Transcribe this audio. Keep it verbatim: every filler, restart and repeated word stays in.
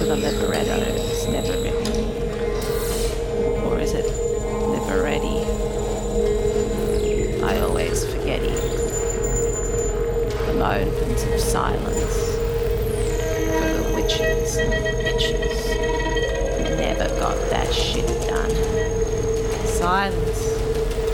the libretto's never written. Or is it never ready? I always forgetty. The moments of silence for the witches and bitches who never got that shit done. Silence